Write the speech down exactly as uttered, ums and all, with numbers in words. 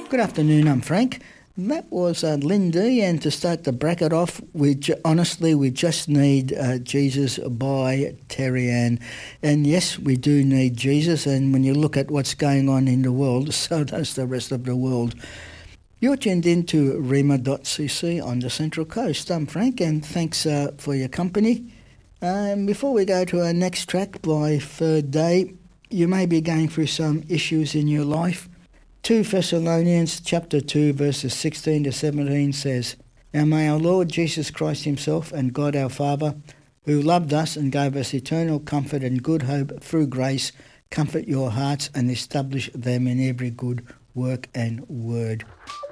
Good afternoon, I'm Frank. That was uh, Lindy, and to start the bracket off, we ju- honestly, we just need uh, Jesus by Terry Ann. And yes, we do need Jesus, and when you look at what's going on in the world, so does the rest of the world. You're tuned in to rhema dot c c on the Central Coast. I'm Frank, and thanks uh, for your company. Um, before we go to our next track by Third Day, you may be going through some issues in your life. Second Thessalonians chapter two verses sixteen to seventeen says, Now may our Lord Jesus Christ himself and God our Father, who loved us and gave us eternal comfort and good hope through grace, comfort your hearts and establish them in every good work and word.